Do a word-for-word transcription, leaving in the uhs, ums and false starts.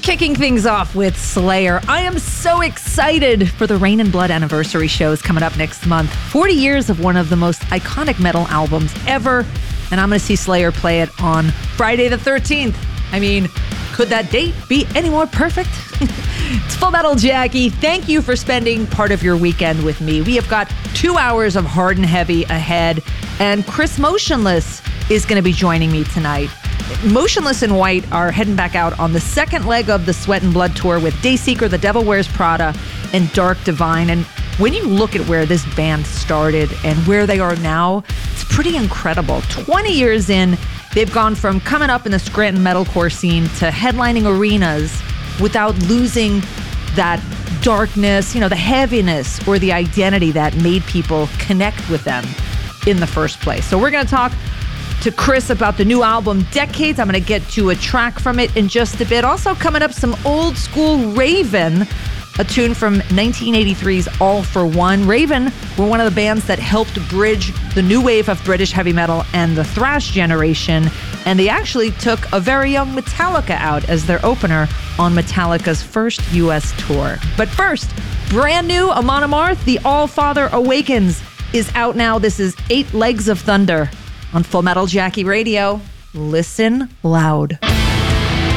Kicking things off with Slayer. I am so excited for the Rain and Blood anniversary shows coming up next month. forty years of one of the most iconic metal albums ever. And I'm going to see Slayer play it on Friday the thirteenth. I mean, could that date be any more perfect? It's Full Metal Jackie. Thank you for spending part of your weekend with me. We have got two hours of hard and heavy ahead. And Chris Motionless is going to be joining me tonight. Motionless in White are heading back out on the second leg of the Sweat and Blood tour with Dayseeker, The Devil Wears Prada, and Dark Divine. And when you look at where this band started and where they are now, it's pretty incredible. twenty years in, they've gone from coming up in the Scranton metalcore scene to headlining arenas without losing that darkness, you know, the heaviness or the identity that made people connect with them in the first place. So we're going to talk to Chris about the new album, Decades. I'm going to get to a track from it in just a bit. Also coming up, some old school Raven, a tune from nineteen eighty-three's All for One. Raven were one of the bands that helped bridge the new wave of British heavy metal and the thrash generation, and they actually took a very young Metallica out as their opener on Metallica's first U S tour. But first, brand new Amon Amarth, The All-Father Awakens, is out now. This is Eight Legs of Thunder on Full Metal Jackie Radio. Listen loud.